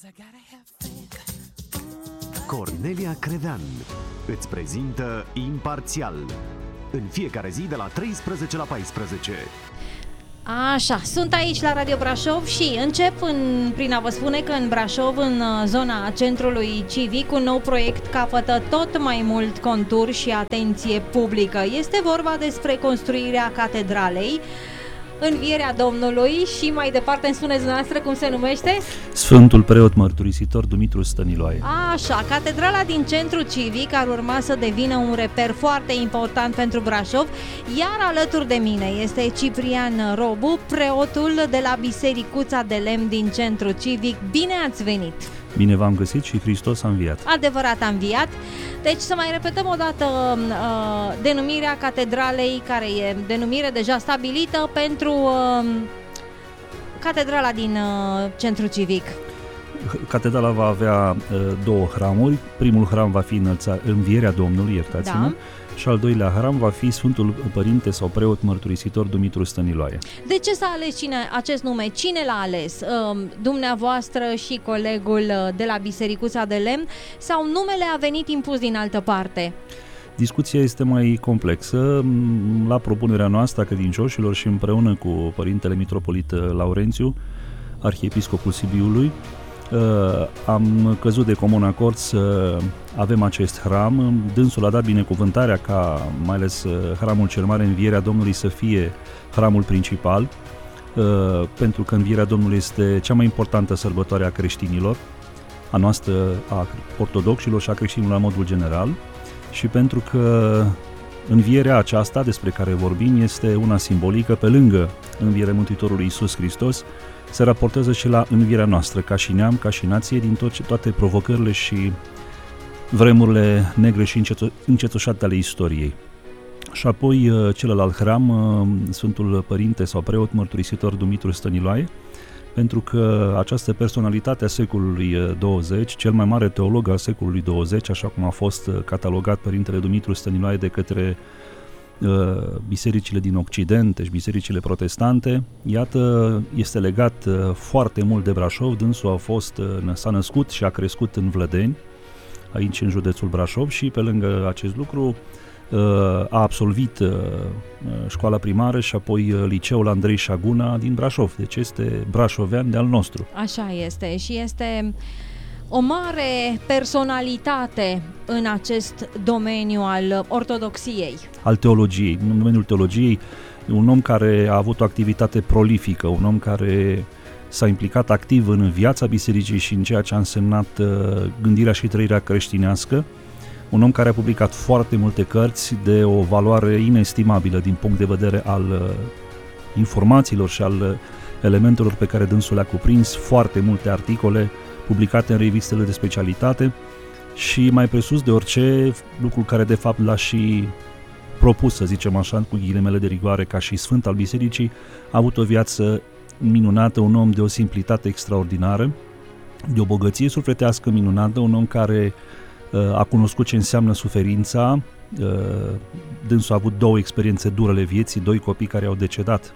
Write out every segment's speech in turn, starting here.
Cornelia Crevean îți prezintă Imparțial în fiecare zi de la 13 la 14. Așa, sunt aici la Radio Brașov și încep prin a vă spune că în Brașov, în zona centrului civic, un nou proiect capătă tot mai mult contur și atenție publică. Este vorba despre construirea catedralei Învierea Domnului și mai departe îmi spuneți dumneavoastră cum se numește? Sfântul Preot Mărturisitor Dumitru Stăniloae. Așa, catedrala din centru civic ar urma să devină un reper foarte important pentru Brașov, iar alături de mine este Ciprian Robu, preotul de la Bisericuța de Lemn din centru civic. Bine ați venit! Bine v-am găsit și Hristos a înviat. Adevărat a înviat. Deci să mai repetăm o dată denumirea catedralei, care e denumire deja stabilită pentru catedrala din centru civic. Catedrala va avea două hramuri. Primul hram va fi Învierea Domnului, iertați-mă, da. Și al doilea hram va fi Sfântul Părinte sau Preot Mărturisitor Dumitru Stăniloae. De ce s-a ales acest nume? Cine l-a ales? Dumneavoastră și colegul de la Bisericuța de Lemn sau numele a venit impus din altă parte? Discuția este mai complexă. La propunerea noastră a credincioșilor și împreună cu Părintele Mitropolit Laurențiu, Arhiepiscopul Sibiului, am căzut de comun acord să avem acest hram. Dânsul a dat binecuvântarea ca mai ales hramul cel mare, Învierea Domnului, să fie hramul principal, pentru că Învierea Domnului este cea mai importantă sărbătoare a creștinilor, a noastră, a ortodoxilor și a creștinilor la modul general, și pentru că învierea aceasta despre care vorbim este una simbolică. Pe lângă învierea Mântuitorului Iisus Hristos, se raportează și la învierea noastră, ca și neam, ca și nație, din toate provocările și vremurile negre și încețoșate ale istoriei. Și apoi celălalt hram, Sfântul Părinte sau Preot Mărturisitor Dumitru Stăniloae, pentru că această personalitate a secolului 20, cel mai mare teolog al secolului 20, așa cum a fost catalogat Părintele Dumitru Stăniloae de către bisericile din Occident, deci bisericile protestante, iată, este legat foarte mult de Brașov. Dânsul s-a născut și a crescut în Vlădeni, aici în județul Brașov, și pe lângă acest lucru a absolvit școala primară și apoi liceul Andrei Șaguna din Brașov, deci este brașovean de al nostru. Așa este și este o mare personalitate în acest domeniu al ortodoxiei. Al teologiei, în domeniul teologiei, un om care a avut o activitate prolifică, un om care s-a implicat activ în viața bisericii și în ceea ce a însemnat gândirea și trăirea creștinească, un om care a publicat foarte multe cărți de o valoare inestimabilă din punct de vedere al informațiilor și al elementelor pe care dânsul le-a cuprins, foarte multe articole publicate în revistele de specialitate și, mai presus de orice, lucrul care de fapt l-a și propus, să zicem așa, cu ghilimele de rigoare, ca și sfânt al bisericii, a avut o viață minunată, un om de o simplitate extraordinară, de o bogăție sufletească minunată, un om care a cunoscut ce înseamnă suferința. Dânsul a avut două experiențe dure ale vieții, doi copii care au decedat.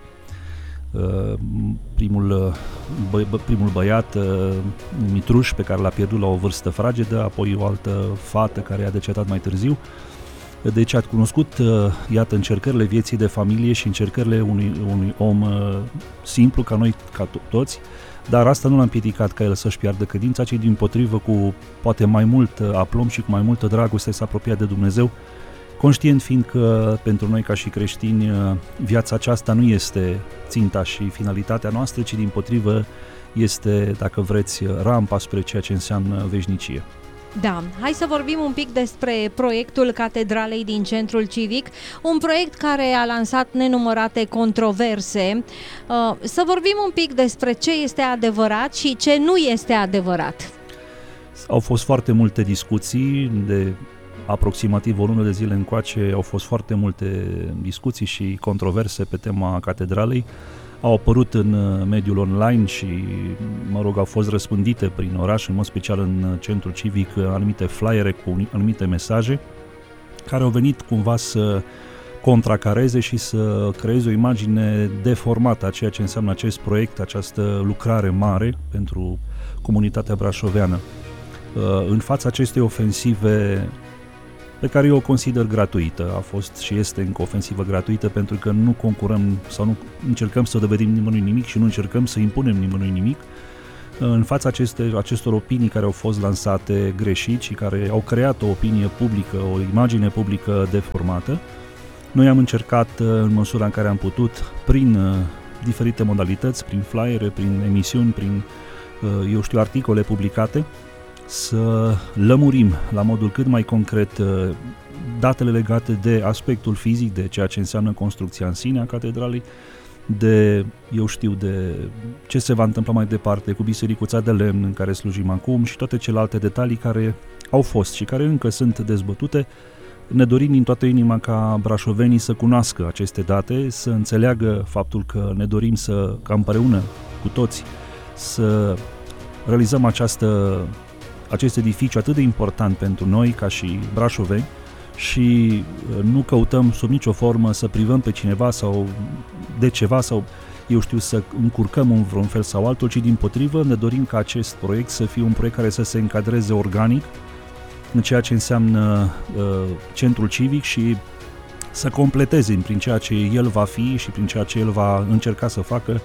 Primul băiat, Mitruș, pe care l-a pierdut la o vârstă fragedă, apoi o altă fată care a decedat mai târziu. Deci a cunoscut, iată, încercările vieții de familie și încercările unui om simplu ca noi, ca toți, dar asta nu l-a împiedicat ca el să-și piardă credința, ci dimpotrivă, cu poate mai mult aplom și cu mai multă dragoste s-a apropiat de Dumnezeu, conștient fiind că pentru noi ca și creștini viața aceasta nu este ținta și finalitatea noastră, ci dimpotrivă este, dacă vreți, rampa spre ceea ce înseamnă veșnicie. Da, hai să vorbim un pic despre proiectul catedralei din centrul civic, un proiect care a lansat nenumărate controverse. Să vorbim un pic despre ce este adevărat și ce nu este adevărat. Au fost foarte multe discuții, de aproximativ o lună de zile încoace au fost foarte multe discuții și controverse pe tema catedralei. Au apărut în mediul online și, au fost răspândite prin oraș, în mod special în centrul civic, anumite flyere cu anumite mesaje care au venit cumva să contracareze și să creeze o imagine deformată a ceea ce înseamnă acest proiect, această lucrare mare pentru comunitatea brașoveană. În fața acestei ofensive pe care eu o consider gratuită, a fost și este încă ofensivă gratuită pentru că nu concurăm sau nu încercăm să dovedim nimănui nimic și nu încercăm să impunem nimănui nimic. În fața acestor opinii care au fost lansate greșit și care au creat o opinie publică, o imagine publică deformată, noi am încercat în măsura în care am putut, prin diferite modalități, prin flyere, prin emisiuni, prin, articole publicate, să lămurim la modul cât mai concret datele legate de aspectul fizic, de ceea ce înseamnă construcția în sine a catedralei, de ce se va întâmpla mai departe cu bisericuța de lemn în care slujim acum și toate celelalte detalii care au fost și care încă sunt dezbătute. Ne dorim din toată inima ca brașovenii să cunoască aceste date, să înțeleagă faptul că ne dorim ca împreună cu toți să realizăm acest edificiu atât de important pentru noi ca și brașoveni și nu căutăm sub nicio formă să privăm pe cineva sau de ceva sau să încurcăm în vreun fel sau altul, ci dimpotrivă ne dorim ca acest proiect să fie un proiect care să se încadreze organic în ceea ce înseamnă centrul civic și să completeze prin ceea ce el va fi și prin ceea ce el va încerca să facă,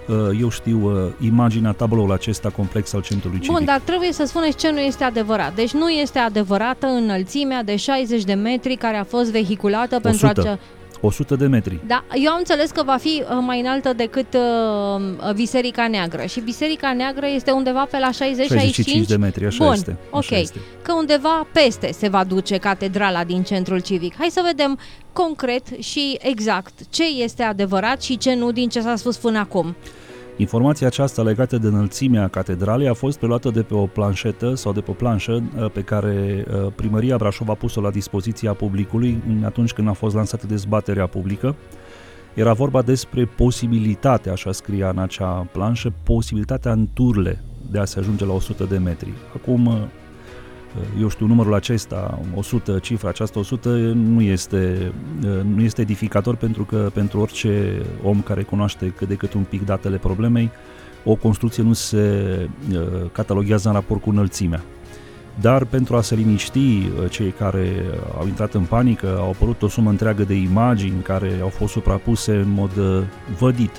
imaginea, tabloul acesta complex al centrului civic. Bun, dar trebuie să spuneți ce nu este adevărat. Deci nu este adevărată înălțimea de 60 de metri care a fost vehiculată pentru acea... 100 de metri. Da, eu am înțeles că va fi mai înaltă decât Biserica Neagră și Biserica Neagră este undeva pe la 60-65 de metri, așa Bun, este. ok, așa este. Că undeva peste se va duce catedrala din centrul civic. Hai să vedem concret și exact ce este adevărat și ce nu din ce s-a spus până acum. Informația aceasta legată de înălțimea catedralei a fost preluată de pe o planșetă sau de pe o planșă pe care Primăria Brașov a pus-o la dispoziția publicului atunci când a fost lansată dezbaterea publică. Era vorba despre posibilitatea, așa scria în acea planșă, posibilitatea în Turle de a se ajunge la 100 de metri. Acum, numărul acesta, 100, cifra aceasta 100 nu este edificator pentru că pentru orice om care cunoaște cât de cât un pic datele problemei, o construcție nu se cataloghează în raport cu înălțimea. Dar pentru a se liniști cei care au intrat în panică, au apărut o sumă întreagă de imagini care au fost suprapuse în mod vădit,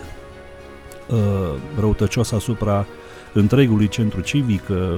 răutăcios asupra întregului centru civic.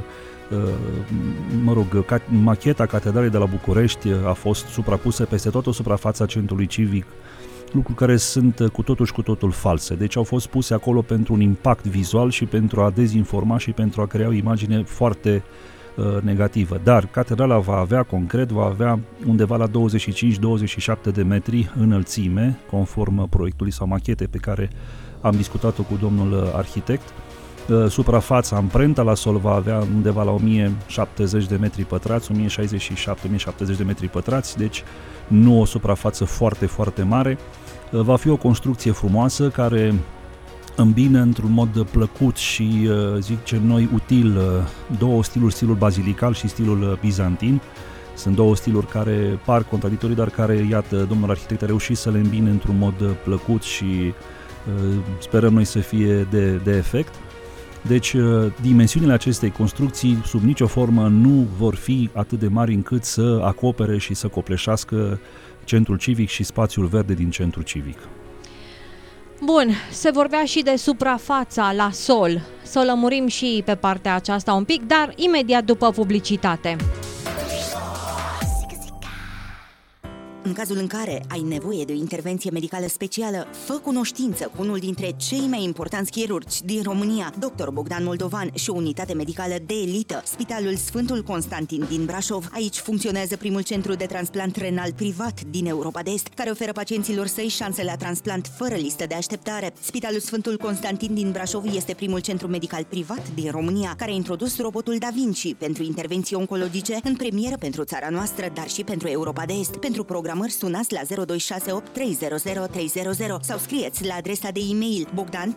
Macheta catedralei de la București a fost suprapusă peste toată suprafața centrului civic, lucruri care sunt cu totul și cu totul false. Deci au fost puse acolo pentru un impact vizual și pentru a dezinforma și pentru a crea o imagine foarte negativă. Dar catedrala va avea undeva la 25-27 de metri înălțime, conform proiectului sau machetei pe care am discutat-o cu domnul arhitect. Suprafața, amprenta la sol va avea undeva la 1070 de metri pătrați, 1067-1070 de metri pătrați, deci nu o suprafață foarte, foarte mare. Va fi o construcție frumoasă care îmbină într-un mod plăcut și, util, două stiluri, stilul bazilical și stilul bizantin. Sunt două stiluri care par contradictorii, dar care, iată, domnul arhitect a reușit să le îmbine într-un mod plăcut și sperăm noi să fie de efect. Deci, dimensiunile acestei construcții sub nicio formă nu vor fi atât de mari încât să acopere și să copleșească centrul civic și spațiul verde din centrul civic. Bun, se vorbea și de suprafața la sol. Să o lămurim și pe partea aceasta un pic, dar imediat după publicitate. În cazul în care ai nevoie de o intervenție medicală specială, fă cunoștință cu unul dintre cei mai importanți chirurgi din România, Dr. Bogdan Moldovan și o unitate medicală de elită, Spitalul Sfântul Constantin din Brașov. Aici funcționează primul centru de transplant renal privat din Europa de Est, care oferă pacienților săi șanse la transplant fără listă de așteptare. Spitalul Sfântul Constantin din Brașov este primul centru medical privat din România care a introdus robotul Da Vinci pentru intervenții oncologice în premieră pentru țara noastră, dar și pentru Europa de Est. Pentru programări sunați la 0268 300 300 sau scrieți la adresa de e-mail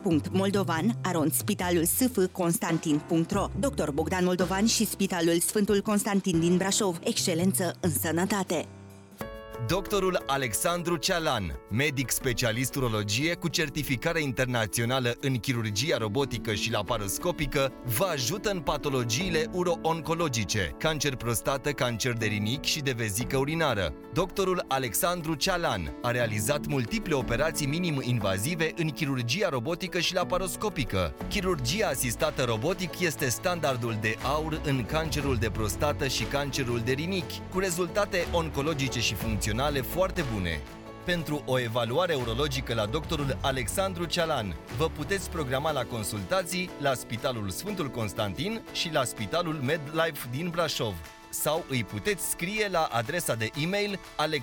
bogdan.moldovan@spitalulsfconstantin.ro. Dr. Bogdan Moldovan și Spitalul Sfântul Constantin din Brașov. Excelență în sănătate! Doctorul Alexandru Cealan, medic specialist urologie cu certificare internațională în chirurgia robotică și laparoscopică, vă ajută în patologiile uro-oncologice, cancer prostată, cancer de rinichi și de vezică urinară. Doctorul Alexandru Cealan a realizat multiple operații minim-invazive în chirurgia robotică și laparoscopică. Chirurgia asistată robotic este standardul de aur în cancerul de prostată și cancerul de rinichi, cu rezultate oncologice și funcționale foarte bune. Pentru o evaluare urologică la doctorul Alexandru Cealan, vă puteți programa la consultații la Spitalul Sfântul Constantin și la Spitalul MedLife din Brașov. Sau îi puteți scrie la adresa de e-mail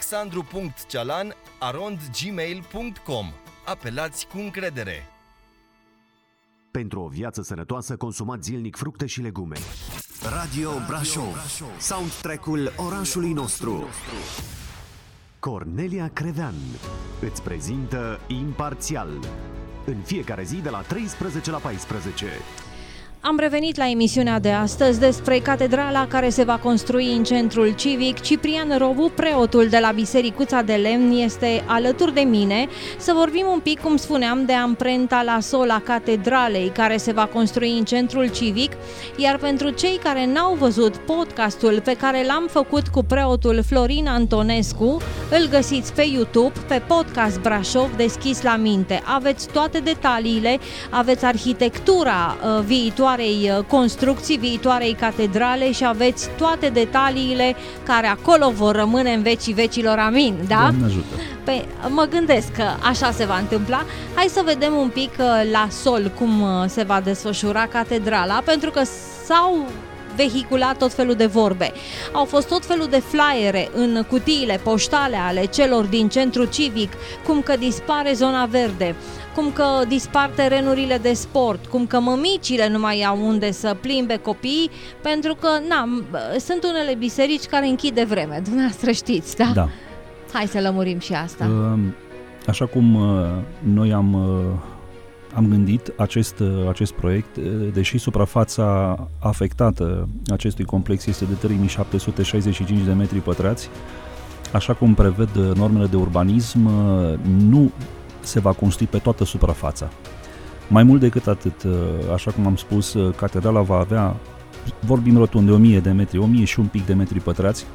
alexandru.cealan@gmail.com. Apelați cu încredere! Pentru o viață sănătoasă, consumați zilnic fructe și legume. Radio Brașov, soundtrack-ul orașului nostru. Cornelia Crevean îți prezintă Imparțial, în fiecare zi de la 13 la 14. Am revenit la emisiunea de astăzi despre catedrala care se va construi în centrul civic. Ciprian Robu, preotul de la Bisericuța de Lemn, este alături de mine să vorbim un pic, cum spuneam, de amprenta la sol a catedralei care se va construi în centrul civic. Iar pentru cei care n-au văzut podcastul pe care l-am făcut cu preotul Florin Antonescu, îl găsiți pe YouTube, pe Podcast Brașov Deschis la Minte. Aveți toate detaliile, aveți arhitectura viitoarei construcții, viitoarei catedrale și aveți toate detaliile care acolo vor rămâne în vecii vecilor, amin, da? Doamne ajută! Mă gândesc că așa se va întâmpla. Hai să vedem un pic la sol cum se va desfășura catedrala, pentru că s-au vehiculat tot felul de vorbe. Au fost tot felul de flyere în cutiile poștale ale celor din centru civic, cum că dispare zona verde, cum că dispar terenurile de sport, cum că mămicile nu mai au unde să plimbe copiii, pentru că sunt unele biserici care închid de vreme, dumneavoastră știți, da? Da. Hai să lămurim și asta. Așa cum noi am gândit acest proiect, deși suprafața afectată acestui complex este de 3765 de metri pătrați, așa cum preved normele de urbanism, nu se va construi pe toată suprafața. Mai mult decât atât, așa cum am spus, catedrala va avea, vorbim rotund de 1000 de metri, 1000 și un pic de metri pătrați,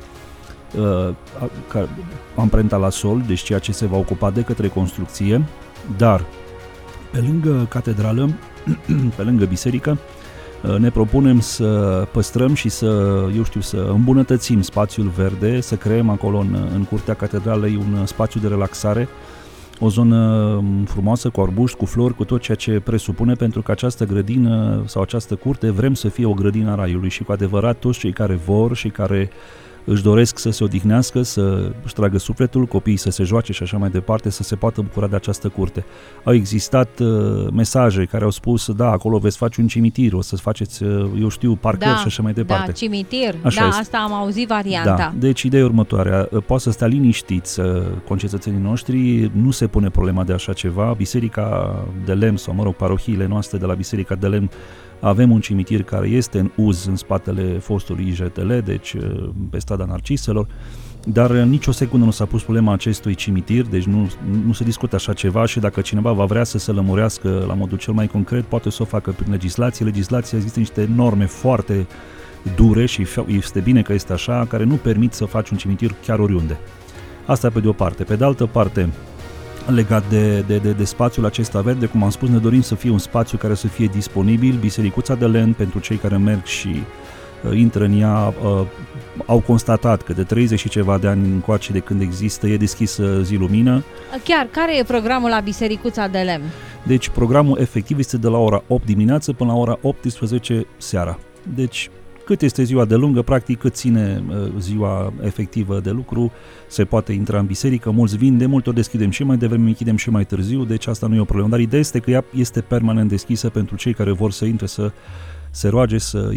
amprenta la sol, deci ceea ce se va ocupa de către construcție, dar pe lângă catedrală, pe lângă biserică, ne propunem să păstrăm și să îmbunătățim spațiul verde, să creăm acolo în curtea catedralei un spațiu de relaxare, o zonă frumoasă cu arbuști, cu flori, cu tot ceea ce presupune, pentru că această grădină sau această curte vrem să fie o grădină a raiului și cu adevărat toți cei care vor și care își doresc să se odihnească, să își tragă sufletul, copiii să se joace și așa mai departe, să se poată bucura de această curte. Au existat mesaje care au spus, da, acolo veți face un cimitir, o să faceți, parcări și așa mai departe. Da, cimitir, așa este. Asta am auzit varianta. Da, deci ideea următoarea, poate să stea liniștiți concetățenii noștri, nu se pune problema de așa ceva. Biserica de Lemn, sau parohiile noastre de la Biserica de Lemn, avem un cimitir care este în uz în spatele fostului IJTL, deci pe strada Narciselor, dar nicio secundă nu s-a pus problema acestui cimitir, deci nu se discută așa ceva și dacă cineva va vrea să se lămurească la modul cel mai concret, poate să o facă prin legislație. Legislația, există niște norme foarte dure și este bine că este așa, care nu permit să faci un cimitir chiar oriunde. Asta pe de o parte. Pe de altă parte, legat de spațiul acesta verde, cum am spus, ne dorim să fie un spațiu care să fie disponibil. Bisericuța de Lemn, pentru cei care merg și intră în ea, au constatat că de 30 și ceva de ani încoace de când există, e deschisă zi lumină. Chiar, care e programul la Bisericuța de Lemn? Deci programul efectiv este de la ora 8 dimineață până la ora 18 seara. Deci cât este ziua de lungă, practic cât ține ziua efectivă de lucru, se poate intra în biserică, mulți vin, de multe ori deschidem și mai devreme, închidem și mai târziu, deci asta nu e o problemă, dar ideea este că ea este permanent deschisă pentru cei care vor să intre, să se roage, să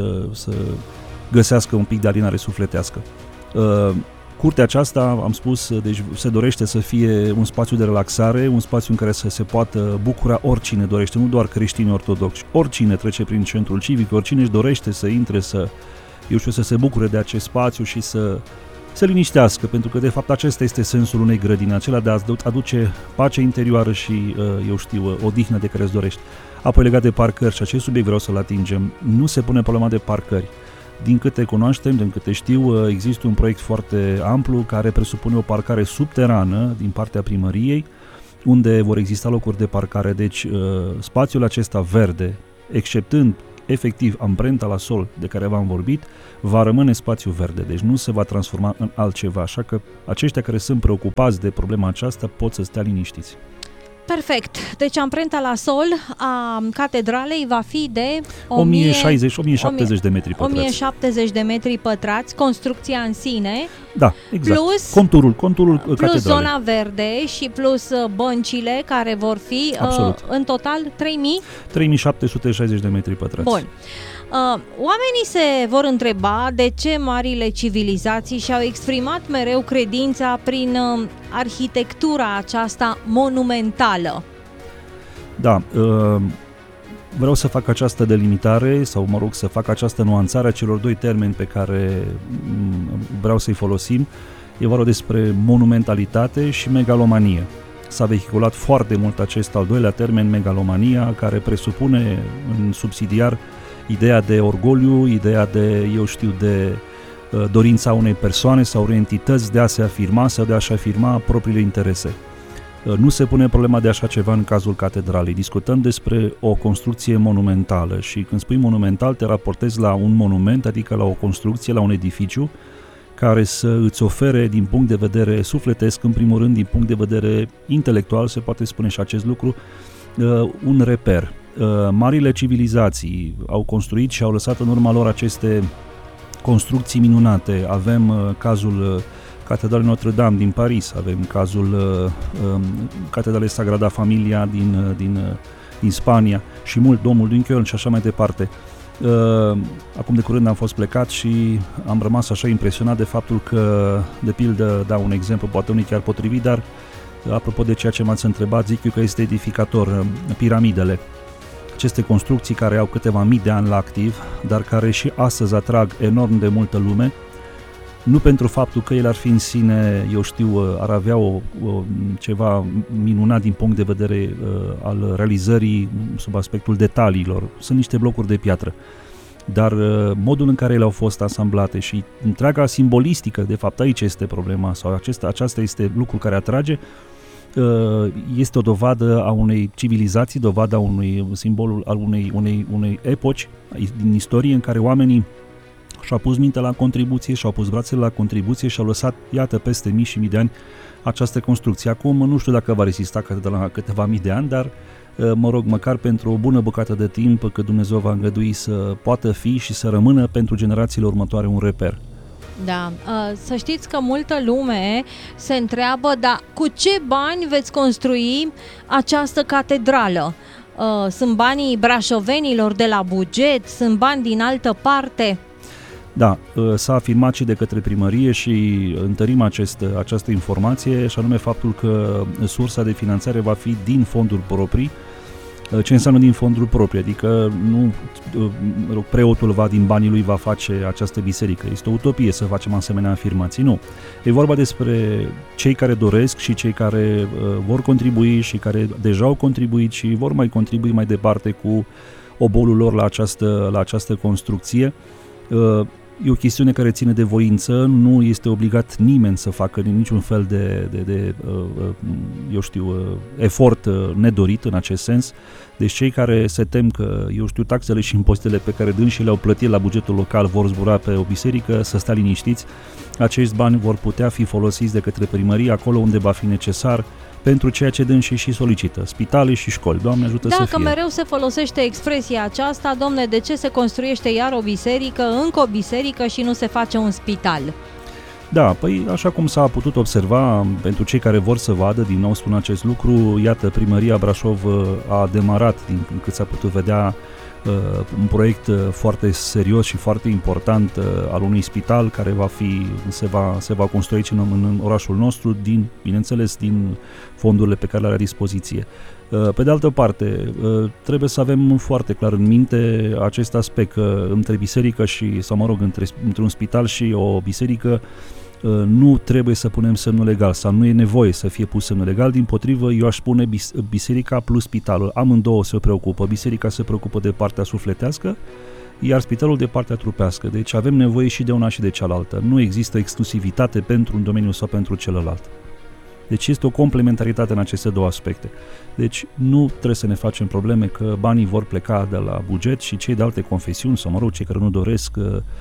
găsească un pic de alinare sufletească. Curtea aceasta, am spus, deci se dorește să fie un spațiu de relaxare, un spațiu în care să se poată bucura oricine dorește, nu doar creștini ortodoxi. Oricine trece prin centrul civic, oricine își dorește să intre, să se bucure de acest spațiu și să se liniștească, pentru că de fapt acesta este sensul unei grădini, acela de a aduce pace interioară și, odihnă de care îți dorești. Apoi legat de parcări, și acest subiect vreau să-l atingem, nu se pune problema de parcări. Din câte cunoaștem, din câte știu, există un proiect foarte amplu care presupune o parcare subterană din partea primăriei, unde vor exista locuri de parcare, deci spațiul acesta verde, exceptând efectiv amprenta la sol de care v-am vorbit, va rămâne spațiu verde, deci nu se va transforma în altceva, așa că aceștia care sunt preocupați de problema aceasta pot să stea liniștiți. Perfect. Deci amprenta la sol a catedralei va fi de 1070 de metri pătrați. 1070 de metri pătrați, construcția în sine. Da, exact. Plus conturul catedralei. Zona verde și plus băncile care vor fi în total 3760 de metri pătrați. Bun. Oamenii se vor întreba de ce marile civilizații și-au exprimat mereu credința prin arhitectura aceasta monumentală. Da, vreau să fac această delimitare sau, să fac această nuanțare a celor doi termeni pe care vreau să-i folosim. E vorba despre monumentalitate și megalomanie. S-a vehiculat foarte mult acest al doilea termen, megalomania, care presupune în subsidiar ideea de orgoliu, ideea de, de dorința unei persoane sau unei entități de a se afirma sau de a-și afirma propriile interese. Nu se pune problema de așa ceva în cazul catedralei. Discutăm despre o construcție monumentală și când spui monumental te raportezi la un monument, adică la o construcție, la un edificiu care să îți ofere din punct de vedere sufletesc, în primul rând din punct de vedere intelectual, se poate spune și acest lucru, un reper. Marile civilizații au construit și au lăsat în urma lor aceste construcții minunate. Avem cazul Catedralei Notre-Dame din Paris, avem cazul Catedralei Sagrada Familia din Spania și mult Domul din Köln și așa mai departe. Acum de curând am fost plecat și am rămas așa impresionat de faptul că, de pildă, dau un exemplu, poate unii chiar potrivit, dar apropo de ceea ce m-ați întrebat, zic eu că este edificator, piramidele. Aceste construcții care au câteva mii de ani la activ, dar care și astăzi atrag enorm de multă lume, nu pentru faptul că ele ar fi în sine, ar avea ceva minunat din punct de vedere al realizării sub aspectul detaliilor. Sunt niște blocuri de piatră, dar modul în care ele au fost asamblate și întreaga simbolistică, de fapt aici este problema, sau aceasta este lucrul care atrage, este o dovadă a unei civilizații, dovada unui simbol al unei epoci din istorie în care oamenii și-au pus mintea la contribuție, și-au pus brațele la contribuție și au lăsat, iată, peste mii și mii de ani această construcție. Acum nu știu dacă va rezista câteva mii de ani, dar măcar pentru o bună bucată de timp că Dumnezeu va îngădui să poată fi și să rămână pentru generațiile următoare un reper. Da, să știți că multă lume se întreabă, dar cu ce bani veți construi această catedrală? Sunt banii brașovenilor de la buget? Sunt bani din altă parte? Da, s-a afirmat și de către primărie și întărim această informație, și anume faptul că sursa de finanțare va fi din fonduri proprii. Ce înseamnă din fonduri proprii? Adică nu preotul din banii lui va face această biserică. Este o utopie să facem asemenea afirmații. Nu. E vorba despre cei care doresc și cei care vor contribui și care deja au contribuit și vor mai contribui mai departe cu obolul lor la această construcție. E o chestiune care ține de voință, nu este obligat nimeni să facă niciun fel de efort nedorit în acest sens. Deci cei care se tem că, taxele și impozitele pe care dânsii le-au plătit la bugetul local vor zbura pe o biserică, să stea liniștiți, acești bani vor putea fi folosiți de către primărie acolo unde va fi necesar, pentru ceea ce dânsii și solicită, spitale și școli. Doamne ajută să fie. Dacă mereu se folosește expresia aceasta, domne, de ce se construiește iar o biserică, încă o biserică și nu se face un spital? Da, păi așa cum s-a putut observa, pentru cei care vor să vadă, din nou spun acest lucru, iată, primăria Brașov a demarat, din cât s-a putut vedea, un proiect foarte serios și foarte important al unui spital care se va construi aici în orașul nostru, bineînțeles, din fondurile pe care le are la dispoziție. Pe de altă parte, trebuie să avem foarte clar în minte acest aspect că între biserică între un spital și o biserică nu trebuie să punem semnul legal sau nu e nevoie să fie pus semnul legal, dimpotrivă eu aș spune biserica plus spitalul, amândouă se preocupă, biserica se preocupă de partea sufletească, iar spitalul de partea trupească, deci avem nevoie și de una și de cealaltă, nu există exclusivitate pentru un domeniu sau pentru celălalt. Deci este o complementaritate în aceste două aspecte. Deci nu trebuie să ne facem probleme că banii vor pleca de la buget și cei de alte confesiuni, sau mă rog, cei care nu doresc,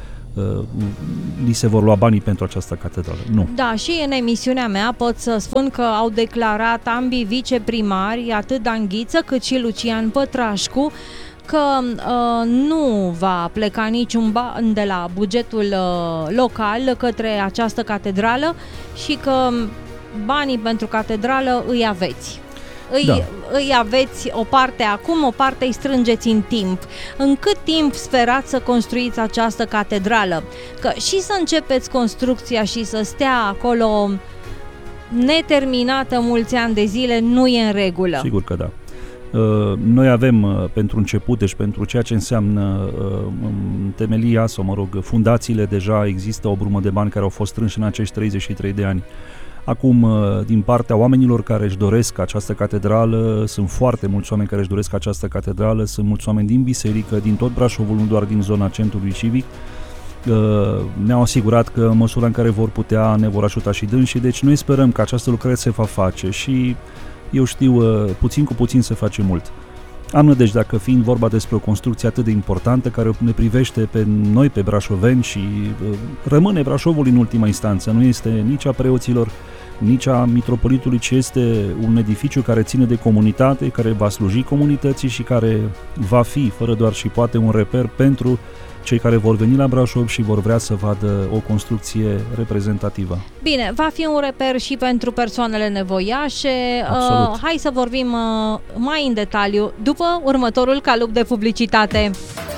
li se vor lua banii pentru această catedrală. Nu. Da, și în emisiunea mea pot să spun că au declarat ambii viceprimari, atât Dan Ghiță cât și Lucian Pătrașcu, că nu va pleca niciun ban de la bugetul local către această catedrală și că banii pentru catedrală îi aveți. Îi aveți o parte acum, o parte îi strângeți în timp. În cât timp sperați să construiți această catedrală? Că și să începeți construcția și să stea acolo neterminată mulți ani de zile nu e în regulă. Sigur că da. Noi avem pentru început, deci pentru ceea ce înseamnă temelia sau, mă rog, fundațiile, deja există o brumă de bani care au fost strânși în acești 33 de ani. Acum, din partea oamenilor care își doresc această catedrală, sunt foarte mulți oameni care își doresc această catedrală, sunt mulți oameni din biserică, din tot Brașovul, nu doar din zona centrului civic. Ne-au asigurat că în măsura în care vor putea ne vor ajuta și dânsii, deci noi sperăm că această lucrare se va face și eu știu, puțin cu puțin se face mult. Am nădejde, dacă fiind vorba despre o construcție atât de importantă care ne privește pe noi, pe brașoveni și rămâne Brașovul în ultima instanță, nu este nici a preoților, nici a mitropolitului, ci este un edificiu care ține de comunitate, care va sluji comunității și care va fi, fără doar și poate, un reper pentru cei care vor veni la Brașov și vor vrea să vadă o construcție reprezentativă. Bine, va fi un reper și pentru persoanele nevoiașe. Hai să vorbim mai în detaliu după următorul calup de publicitate.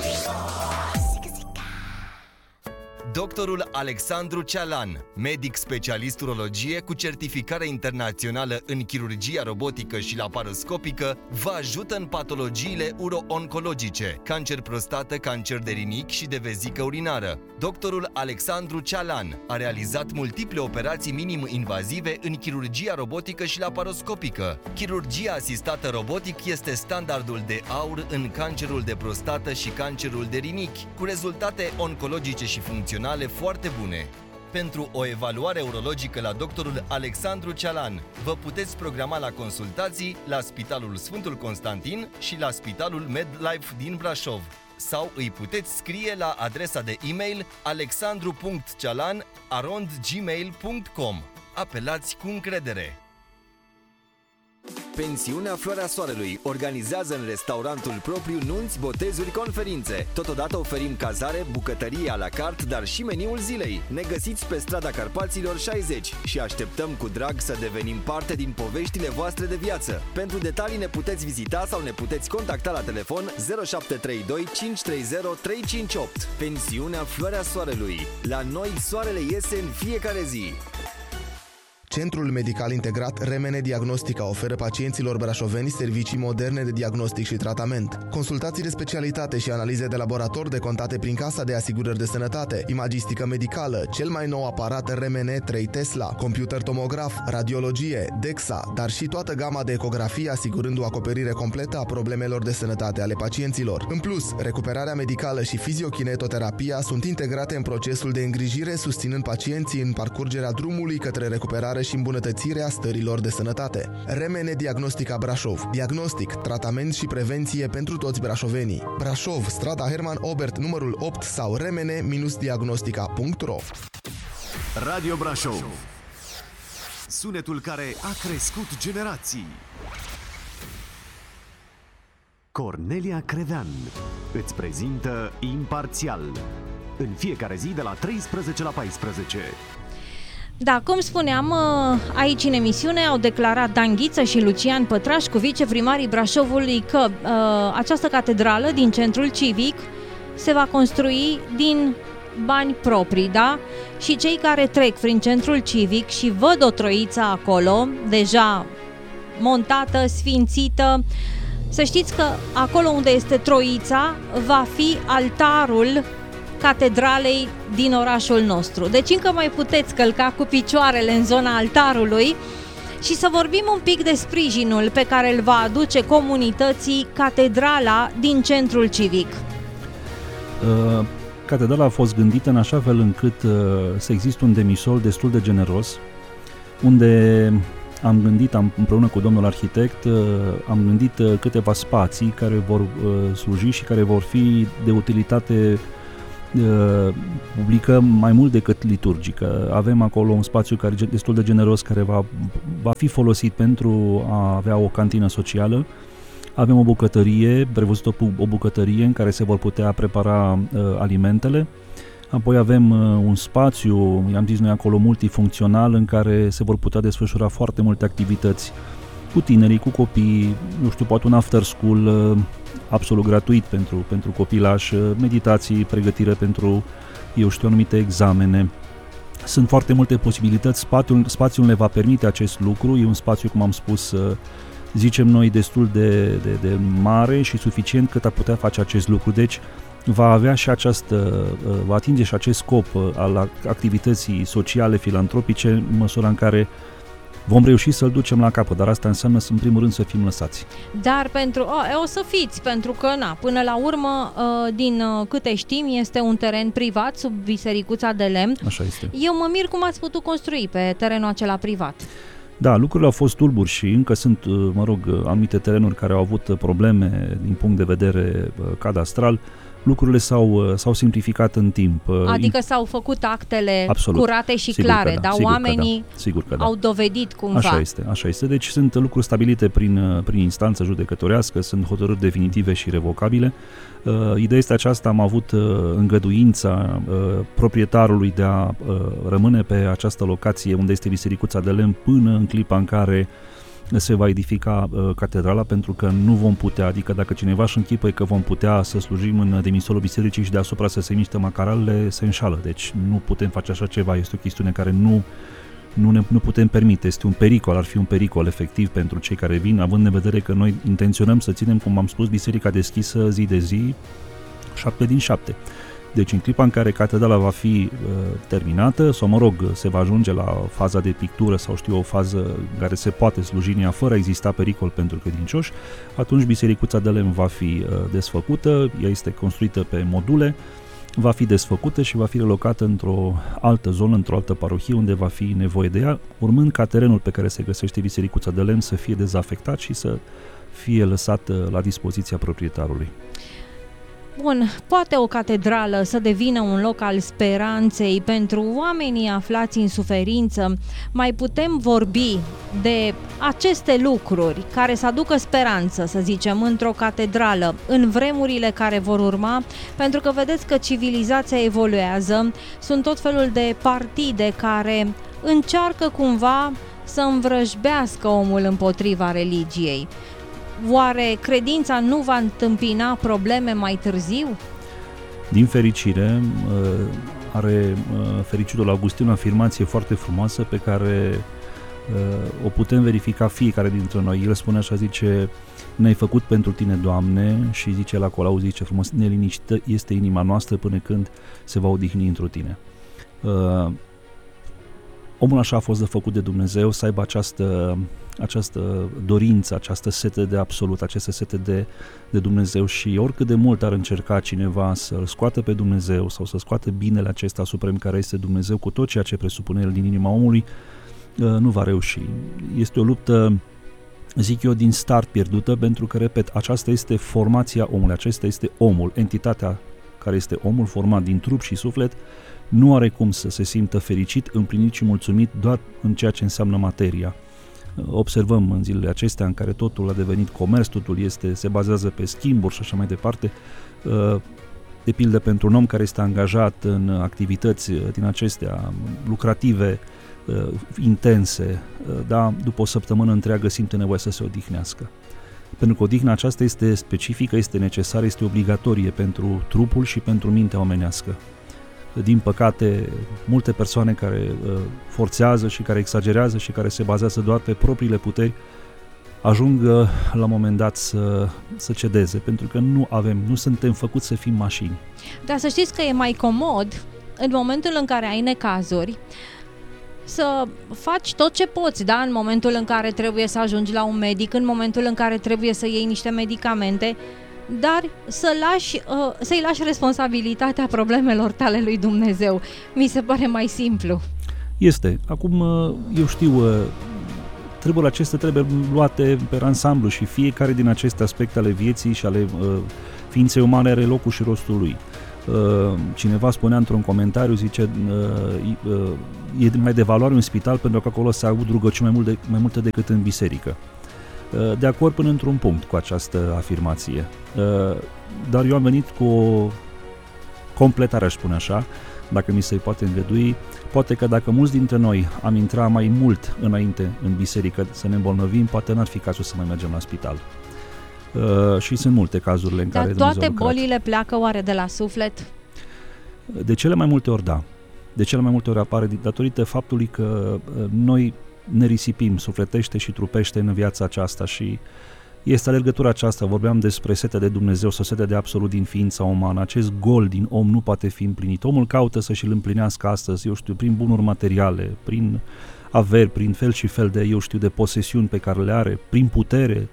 Doctorul Alexandru Cealan, medic specialist urologie cu certificare internațională în chirurgia robotică și laparoscopică, vă ajută în patologiile uro-oncologice, cancer prostată, cancer de rinichi și de vezică urinară. Doctorul Alexandru Cealan a realizat multiple operații minim-invazive în chirurgia robotică și laparoscopică. Chirurgia asistată robotic este standardul de aur în cancerul de prostată și cancerul de rinichi, cu rezultate oncologice și funcționale foarte bune. Pentru o evaluare urologică la doctorul Alexandru Cealan, vă puteți programa la consultații la Spitalul Sfântul Constantin și la Spitalul MedLife din Brașov. Sau îi puteți scrie la adresa de e-mail alexandru.cealan@gmail.com. Apelați cu încredere! Pensiunea Floarea Soarelui organizează în restaurantul propriu nunți, botezuri, conferințe. Totodată oferim cazare, bucătărie à la carte, dar și meniul zilei. Ne găsiți pe strada Carpaților 60 și așteptăm cu drag să devenim parte din poveștile voastre de viață. Pentru detalii ne puteți vizita sau ne puteți contacta la telefon 0732 530 358. Pensiunea Floarea Soarelui. La noi soarele iese în fiecare zi. Centrul Medical Integrat Remene Diagnostica oferă pacienților brașoveni servicii moderne de diagnostic și tratament, consultații de specialitate și analize de laborator decontate prin Casa de Asigurări de Sănătate, imagistică medicală, cel mai nou aparat Remene 3 Tesla, computer tomograf, radiologie, DEXA, dar și toată gama de ecografie asigurând o acoperire completă a problemelor de sănătate ale pacienților. În plus, recuperarea medicală și fiziokinetoterapia sunt integrate în procesul de îngrijire, susținând pacienții în parcurgerea drumului către recuperare și îmbunătățirea stărilor de sănătate. Remene Diagnostica Brașov. Diagnostic, tratament și prevenție pentru toți brașovenii. Brașov, strada Herman Obert, numărul 8 sau remene-diagnostica.ro. Radio Brașov. Sunetul care a crescut generații. Cornelia Crevean îți prezintă Imparțial în fiecare zi de la 13 la 14. Da, cum spuneam, aici în emisiune au declarat Dan Ghiță și Lucian Pătrașcu, viceprimarii Brașovului, că această catedrală din centrul civic se va construi din bani proprii, da? Și cei care trec prin centrul civic și văd o troiță acolo, deja montată, sfințită, să știți că acolo unde este troița va fi altarul catedralei din orașul nostru. Deci încă mai puteți călca cu picioarele în zona altarului și să vorbim un pic de sprijinul pe care îl va aduce comunității catedrala din centrul civic. Catedrala a fost gândită în așa fel încât să existe un demisol destul de generos, unde am gândit, împreună cu domnul arhitect, am gândit câteva spații care vor sluji și care vor fi de utilitate publică mai mult decât liturgică. Avem acolo un spațiu care e destul de generos, care va fi folosit pentru a avea o cantină socială. Avem o bucătărie, prevăzută o bucătărie în care se vor putea prepara alimentele. Apoi avem un spațiu, i-am zis noi acolo, multifuncțional, în care se vor putea desfășura foarte multe activități cu tinerii, cu copii, nu știu, poate un after school absolut gratuit pentru copilași, meditații, pregătire pentru, eu știu, anumite examene. Sunt foarte multe posibilități, spațiul ne va permite acest lucru, e un spațiu, cum am spus, zicem noi, destul de mare și suficient cât a putea face acest lucru, deci va avea și va atinge și acest scop al activității sociale, filantropice, în măsura în care vom reuși să-l ducem la capăt, dar asta înseamnă, în primul rând, să fim lăsați. Dar o să fiți, pentru că, până la urmă, din câte știm, este un teren privat sub bisericuța de lemn. Așa este. Eu mă mir cum ați putut construi pe terenul acela privat. Da, lucrurile au fost tulburi și încă sunt, anumite terenuri care au avut probleme din punct de vedere cadastral. Lucrurile s-au simplificat în timp. Adică s-au făcut actele absolut, curate și clare, dar oamenii au dovedit cumva. Așa este. Deci sunt lucruri stabilite prin instanță judecătorească, sunt hotărâri definitive și revocabile. Ideea este aceasta, am avut îngăduința proprietarului de a rămâne pe această locație unde este bisericuța de lemn până în clipa în care se va edifica catedrala, pentru că nu vom putea, adică dacă cineva își închipuie că vom putea să slujim în demisolul bisericii și deasupra să se miște macaralele, se înșală. Deci nu putem face așa ceva, este o chestiune care nu putem permite, este un pericol, ar fi un pericol efectiv pentru cei care vin, având în vedere că noi intenționăm să ținem, cum am spus, biserica deschisă zi de zi, 7 din 7. Deci în clipa în care catedrala va fi terminată, sau se va ajunge la faza de pictură sau o fază în care se poate sluji în ea fără a exista pericol pentru credincioși, atunci bisericuța de lemn va fi desfăcută, ea este construită pe module, va fi desfăcută și va fi relocată într-o altă zonă, într-o altă parohie unde va fi nevoie de ea, urmând ca terenul pe care se găsește bisericuța de lemn să fie dezafectat și să fie lăsat la dispoziția proprietarului. Bun, poate o catedrală să devină un loc al speranței pentru oamenii aflați în suferință. Mai putem vorbi de aceste lucruri care să aducă speranță, să zicem, într-o catedrală, în vremurile care vor urma, pentru că vedeți că civilizația evoluează, sunt tot felul de partide care încearcă cumva să învrăjbească omul împotriva religiei. Oare credința nu va întâmpina probleme mai târziu? Din fericire, are fericitul Augustin o afirmație foarte frumoasă pe care o putem verifica fiecare dintre noi. El spune așa, zice: ne-ai făcut pentru tine, Doamne, și zice la Colau, zice frumos, neliniștită este inima noastră până când se va odihni într-o tine. Omul așa a fost făcut de Dumnezeu, să aibă această dorință, această sete de absolut, această sete de Dumnezeu, și oricât de mult ar încerca cineva să-L scoată pe Dumnezeu sau să scoată binele acesta suprem care este Dumnezeu cu tot ceea ce presupune El din inima omului, nu va reuși. Este o luptă, zic eu, din start pierdută, pentru că, repet, aceasta este formația omului, acesta este omul, entitatea care este omul format din trup și suflet, nu are cum să se simtă fericit, împlinit și mulțumit doar în ceea ce înseamnă materia. Observăm în zilele acestea în care totul a devenit comerț, totul se bazează pe schimburi și așa mai departe. De pildă, pentru un om care este angajat în activități din acestea lucrative, intense, da, după o săptămână întreagă simte nevoie să se odihnească. Pentru că odihna aceasta este specifică, este necesară, este obligatorie pentru trupul și pentru mintea omenească. Din păcate, multe persoane care forțează și care exagerează și care se bazează doar pe propriile puteri ajung la un moment dat să cedeze, pentru că nu suntem făcuți să fim mașini. Dar să știți că e mai comod în momentul în care ai necazuri să faci tot ce poți, da? În momentul în care trebuie să ajungi la un medic, în momentul în care trebuie să iei niște medicamente, dar să-i lași responsabilitatea problemelor tale lui Dumnezeu. Mi se pare mai simplu. Este. Acum, eu știu, treburile acestea trebuie luate pe ansamblu și fiecare din aceste aspecte ale vieții și ale ființei umane are locul și rostul lui. Cineva spunea într-un comentariu, zice, e mai de valoare un spital pentru că acolo se aud rugăciuni mai multe decât în biserică. De acord până într-un punct cu această afirmație. Dar eu am venit cu o completare, aș spune așa, dacă mi se poate îngădui. Poate că dacă mulți dintre noi am intrat mai mult înainte în biserică să ne îmbolnăvim, poate n-ar fi cazul să mai mergem la spital. Și sunt multe cazurile în care Dumnezeu a lucrat. Dar toate bolile pleacă oare de la suflet? De cele mai multe ori da. De cele mai multe ori apare datorită faptului că noi ne risipim sufletește și trupește în viața aceasta și este alergătura aceasta. Vorbeam despre setea de Dumnezeu sau setea de absolut din ființa umană. Acest gol din om nu poate fi împlinit. Omul caută să și-l împlinească astăzi, eu știu, prin bunuri materiale, prin averi, prin fel și fel de, eu știu, de posesiuni pe care le are, prin putere.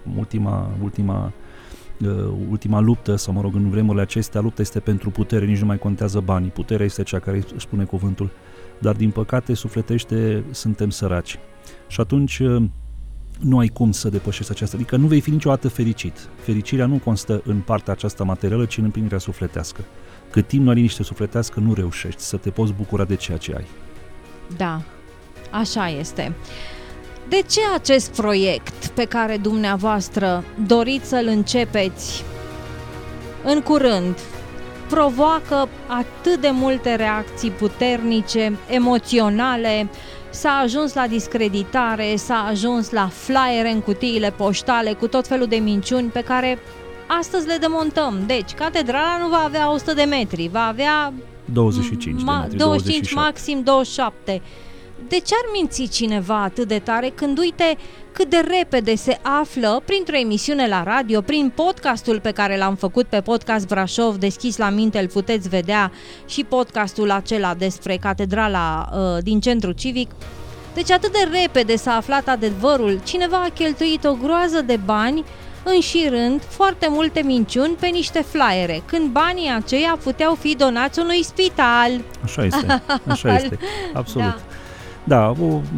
Ultima luptă, sau mă rog, în vremurile acestea, lupta este pentru putere, nici nu mai contează banii. Puterea este cea care își spune cuvântul. Dar din păcate, sufletește, suntem săraci. Și atunci nu ai cum să depășești aceasta. Adică nu vei fi niciodată fericit. Fericirea nu constă în partea aceasta materială, ci în împlinirea sufletească. Cât timp nu ai liniște sufletească, nu reușești să te poți bucura de ceea ce ai. Da, așa este. De ce acest proiect pe care dumneavoastră doriți să-l începeți în curând provoacă atât de multe reacții puternice, emoționale, s-a ajuns la discreditare, s-a ajuns la flyere în cutiile poștale cu tot felul de minciuni pe care astăzi le demontăm. Deci, catedrala nu va avea 100 de metri, va avea 25 de metri, 25, maxim 27. De ce ar minți cineva atât de tare când uite cât de repede se află printr-o emisiune la radio, prin podcastul pe care l-am făcut pe Podcast Brașov, deschis la minte, îl puteți vedea, și podcastul acela despre catedrala din centru civic. Deci atât de repede s-a aflat adevărul, cineva a cheltuit o groază de bani înșirând foarte multe minciuni pe niște flyere, când banii aceia puteau fi donați unui spital. Așa este, absolut. Da,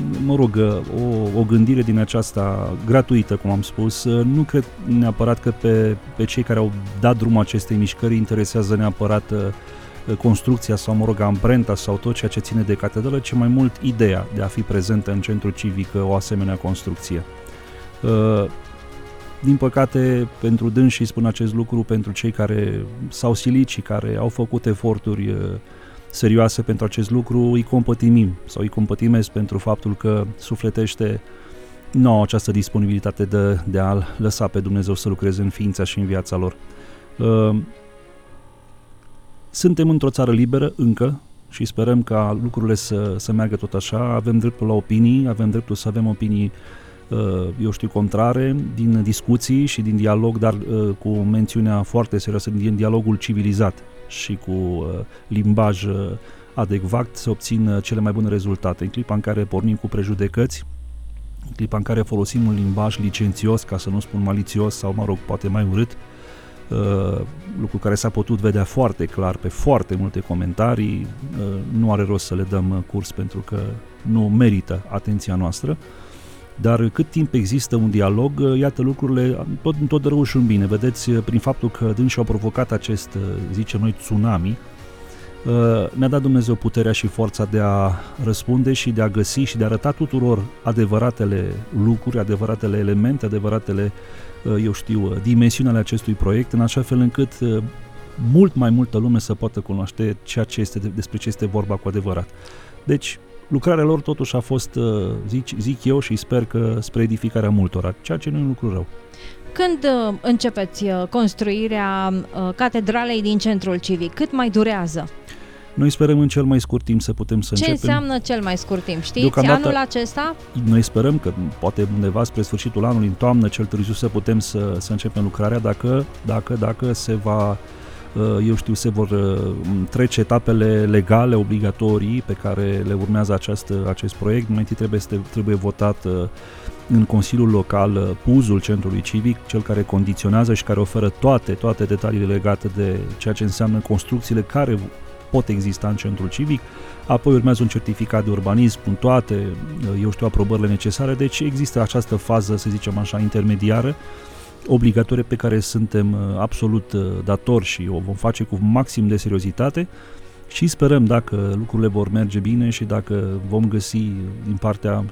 o gândire din aceasta gratuită, cum am spus. Nu cred neapărat că pe cei care au dat drumul acestei mișcări interesează neapărat construcția sau, amprenta sau tot ceea ce ține de catedrală, ci mai mult ideea de a fi prezentă în centru civic o asemenea construcție. Din păcate, pentru dânsii spun acest lucru, pentru cei care s-au silit și care au făcut eforturi serioase pentru acest lucru, îi compătimim sau îi compătimez pentru faptul că sufletește nu au această disponibilitate de a lăsa pe Dumnezeu să lucreze în ființa și în viața lor. Suntem într-o țară liberă încă și sperăm ca lucrurile să meargă tot așa. Avem dreptul la opinii, avem dreptul să avem opinii contrare, din discuții și din dialog, dar cu mențiunea foarte serioasă din dialogul civilizat și cu limbaj adecvat se obțin cele mai bune rezultate. În clipa în care pornim cu prejudecăți, în clipa în care folosim un limbaj licențios, ca să nu spun malițios sau, poate mai urât, lucru care s-a putut vedea foarte clar pe foarte multe comentarii, nu are rost să le dăm curs pentru că nu merită atenția noastră. Dar cât timp există un dialog, iată, lucrurile tot rău și un bine. Vedeți, prin faptul că dânsii au provocat acest, zicem noi, tsunami, ne-a dat Dumnezeu puterea și forța de a răspunde și de a găsi și de a arăta tuturor adevăratele lucruri, adevăratele elemente, adevăratele, dimensiunile acestui proiect, în așa fel încât mult mai multă lume să poată cunoaște despre ce este vorba cu adevărat. Deci, lucrarea lor totuși a fost, zic eu, și sper că spre edificarea multora, ceea ce nu e un lucru rău. Când începeți construirea catedralei din centrul civic? Cât mai durează? Noi sperăm în cel mai scurt timp să putem să începem. Ce înseamnă cel mai scurt timp? Știți, Deocamdată, anul acesta? Noi sperăm că poate undeva spre sfârșitul anului, în toamnă, cel târziu, să putem să începem lucrarea dacă se va, se vor trece etapele legale, obligatorii pe care le urmează acest proiect. Mai întâi trebuie votat în Consiliul Local PUZ-ul Centrului Civic, cel care condiționează și care oferă toate detaliile legate de ceea ce înseamnă construcțiile care pot exista în Centrul Civic. Apoi urmează un certificat de urbanism cu toate, aprobările necesare. Deci există această fază, să zicem așa, intermediară, obligatorie, pe care suntem absolut datori și o vom face cu maxim de seriozitate și sperăm, dacă lucrurile vor merge bine și dacă vom găsi din partea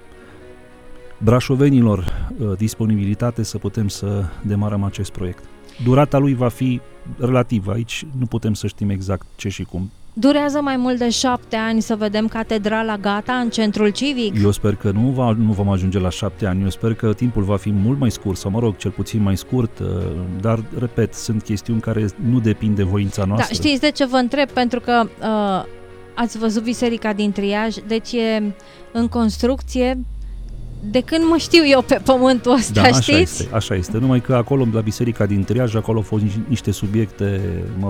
brașovenilor disponibilitate, să putem să demarăm acest proiect. Durata lui va fi relativă, aici nu putem să știm exact ce și cum. Durează mai mult de 7 ani să vedem catedrala gata în Centrul Civic? Eu sper că nu vom ajunge la 7 ani, eu sper că timpul va fi mult mai scurt, sau cel puțin mai scurt, dar, repet, sunt chestiuni care nu depind de voința noastră. Da, știți de ce vă întreb? Pentru că ați văzut Biserica din Triaj, deci e în construcție de când mă știu eu pe pământul ăsta, da, știți? Așa este, numai că acolo, la Biserica din Triaj, acolo au fost niște subiecte,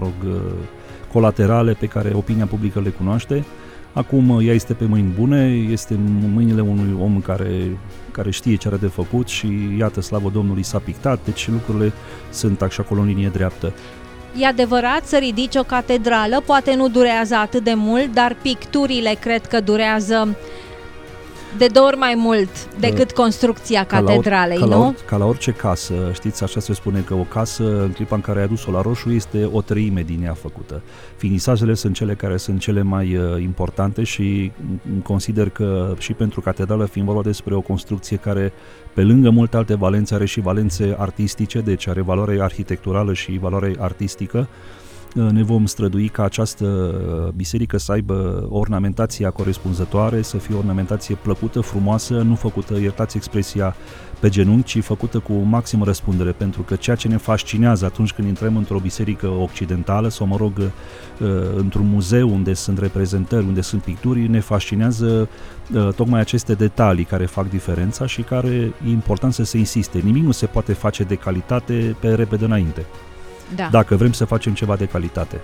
colaterale pe care opinia publică le cunoaște. Acum ea este pe mâini bune, este în mâinile unui om care știe ce are de făcut și iată, slavă Domnului, s-a pictat, deci lucrurile sunt așa acolo în linie dreaptă. E adevărat, să ridici o catedrală poate nu durează atât de mult, dar picturile cred că durează de 2 ori mai mult decât construcția catedralei, nu? Ca la orice casă, știți, așa se spune că o casă, în clipa în care ai adus-o la roșu, este o treime din ea făcută. Finisajele sunt cele care sunt cele mai importante și consider că și pentru catedrală, fiind vorba despre o construcție care, pe lângă multe alte valențe, are și valențe artistice, deci are valoare arhitecturală și valoare artistică, ne vom strădui ca această biserică să aibă ornamentația corespunzătoare, să fie o ornamentație plăcută, frumoasă, nu făcută, iertați expresia, pe genunchi, ci făcută cu maximă răspundere, pentru că ceea ce ne fascinează atunci când intrăm într-o biserică occidentală sau, într-un muzeu unde sunt reprezentări, unde sunt picturi, ne fascinează tocmai aceste detalii care fac diferența și care e important să se insiste. Nimic nu se poate face de calitate pe repede înainte. Da. Dacă vrem să facem ceva de calitate.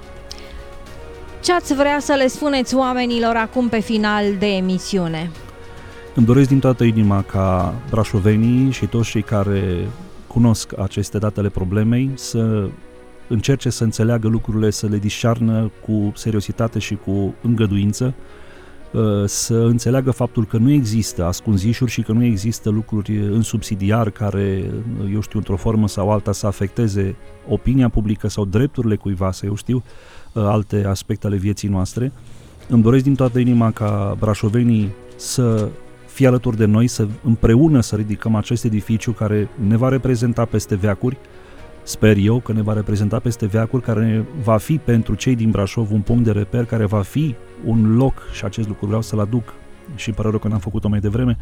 Ce ați vrea să le spuneți oamenilor acum pe final de emisiune? Îmi doresc din toată inima ca brașovenii și toți cei care cunosc aceste datele problemei să încerce să înțeleagă lucrurile, să le discearnă cu seriozitate și cu îngăduință, să înțeleagă faptul că nu există ascunzișuri și că nu există lucruri în subsidiar care, într-o formă sau alta să afecteze opinia publică sau drepturile cuiva, alte aspecte ale vieții noastre. Îmi doresc din toată inima ca brașovenii să fie alături de noi, să împreună să ridicăm acest edificiu care ne va reprezenta peste veacuri. Sper eu că ne va reprezenta peste veacuri, care va fi pentru cei din Brașov un punct de reper, care va fi un loc, și acest lucru vreau să-l aduc și îmi pare rău că n-am făcut-o mai devreme,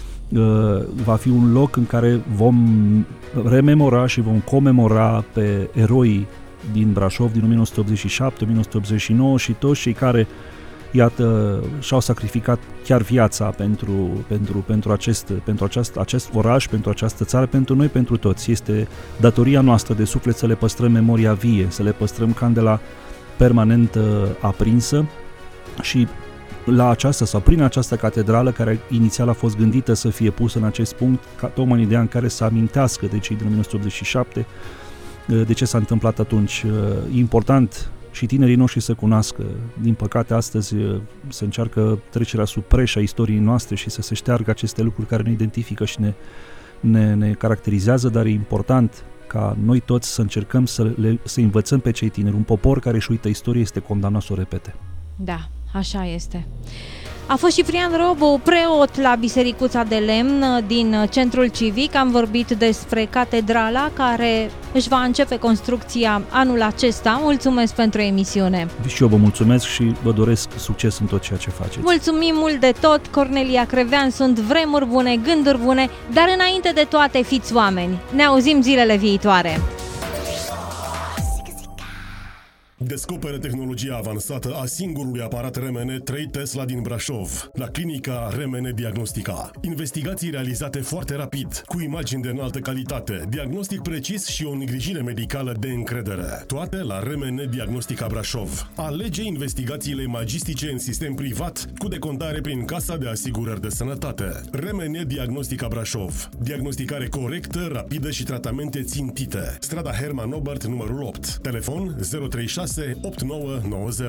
va fi un loc în care vom rememora și vom comemora pe eroii din Brașov din 1987, 1989 și toți cei care, iată, și-au sacrificat chiar viața pentru acest oraș, pentru această țară, pentru noi, pentru toți. Este datoria noastră de suflet să le păstrăm memoria vie, să le păstrăm candela permanent aprinsă și la aceasta sau prin această catedrală, care inițial a fost gândită să fie pusă în acest punct, tocmai în ideea în care să amintească de cei din 1987, de ce s-a întâmplat atunci. E important și tinerii noștri să cunoască. Din păcate, astăzi se încearcă trecerea sub preș a istoriei noastre și să se șteargă aceste lucruri care ne identifică și ne caracterizează, dar e important ca noi toți să încercăm să învățăm pe cei tineri. Un popor care își uită istoria este condamnat să o repete. Da, așa este. A fost Ciprian Robu, preot la Bisericuța de Lemn din Centrul Civic. Am vorbit despre catedrala care își va începe construcția anul acesta. Mulțumesc pentru emisiune. Și eu vă mulțumesc și vă doresc succes în tot ceea ce faceți. Mulțumim mult de tot, Cornelia Crevean. Sunt vremuri bune, gânduri bune, dar înainte de toate fiți oameni. Ne auzim zilele viitoare. Descoperă tehnologia avansată a singurului aparat RMN 3 Tesla din Brașov, la clinica RMN Diagnostica. Investigații realizate foarte rapid, cu imagini de înaltă calitate, diagnostic precis și o îngrijire medicală de încredere. Toate la RMN Diagnostica Brașov. Alege investigațiile imagistice în sistem privat, cu decontare prin Casa de Asigurări de Sănătate. RMN Diagnostica Brașov. Diagnosticare corectă, rapidă și tratamente țintite. Strada Herman Obert, numărul 8. Telefon 036 8990.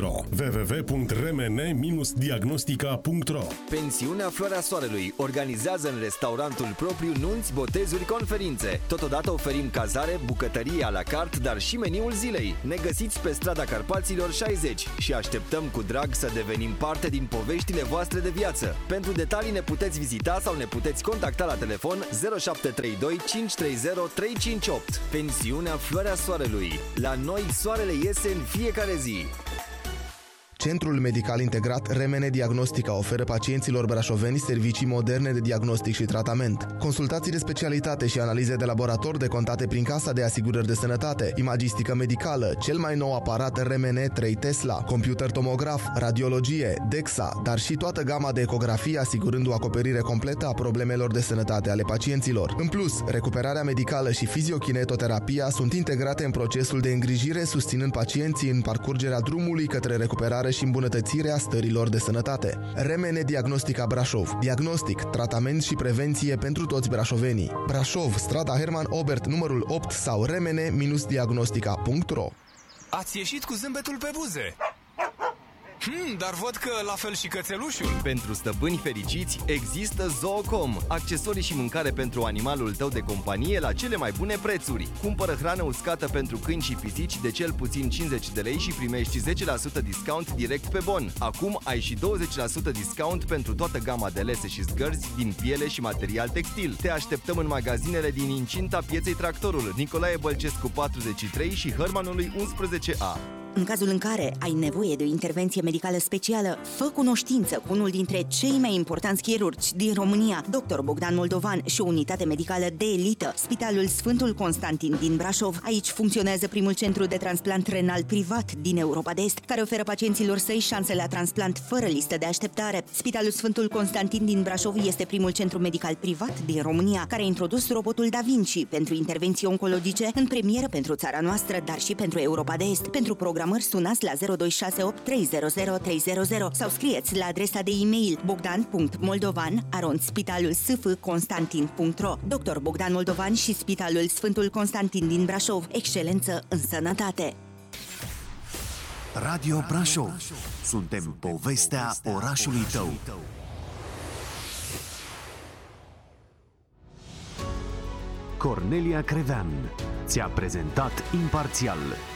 www.rmn-diagnostica.ro. Pensiunea Floarea Soarelui organizează în restaurantul propriu nunți, botezuri, conferințe. Totodată oferim cazare, bucătărie à la carte, dar și meniul zilei. Ne găsiți pe strada Carpaților 60 și așteptăm cu drag să devenim parte din poveștile voastre de viață. Pentru detalii ne puteți vizita sau ne puteți contacta la telefon 0732 530 358. Pensiunea Floarea Soarelui. La noi soarele iese în fiecare zi. Centrul Medical Integrat RMN Diagnostica oferă pacienților brașoveni servicii moderne de diagnostic și tratament. Consultații de specialitate și analize de laborator decontate prin Casa de Asigurări de Sănătate, imagistică medicală, cel mai nou aparat RMN 3 Tesla, computer tomograf, radiologie, DEXA, dar și toată gama de ecografie asigurând o acoperire completă a problemelor de sănătate ale pacienților. În plus, recuperarea medicală și fiziokinetoterapia sunt integrate în procesul de îngrijire, susținând pacienții în parcurgerea drumului către recuperare și îmbunătățirea stărilor de sănătate. RMN Diagnostica Brașov. Diagnostic, tratament și prevenție pentru toți brașovenii. Brașov, strada Herman Obert, numărul 8 sau rmn-diagnostica.ro. Ați ieșit cu zâmbetul pe buze. Dar văd că la fel și cățelușul. Pentru stăpâni fericiți există Zoocom, accesorii și mâncare pentru animalul tău de companie la cele mai bune prețuri. Cumpără hrană uscată pentru câini și pisici de cel puțin 50 de lei și primești 10% discount direct pe bon. Acum ai și 20% discount pentru toată gama de lese și zgărzi din piele și material textil. Te așteptăm în magazinele din incinta pieței Tractorul, Nicolae Bălcescu 43 și Hărmanului 11A. În cazul în care ai nevoie de o intervenție medicală specială, fă cunoștință cu unul dintre cei mai importanți chirurgi din România, Dr. Bogdan Moldovan și o unitate medicală de elită, Spitalul Sfântul Constantin din Brașov. Aici funcționează primul centru de transplant renal privat din Europa de Est, care oferă pacienților săi șanse la transplant fără listă de așteptare. Spitalul Sfântul Constantin din Brașov este primul centru medical privat din România, care a introdus robotul Da Vinci pentru intervenții oncologice în premieră pentru țara noastră, dar și pentru Europa de Est. Pentru program sunați la 0268 300 300 sau scrieți la adresa de e-mail bogdan.moldovan@spitalulsfconstantin.ro. Dr. Bogdan Moldovan și Spitalul Sfântul Constantin din Brașov. Excelență în sănătate. Radio Brașov. Suntem povestea orașului tău. Cornelia Crevean ți-a prezentat Imparțial.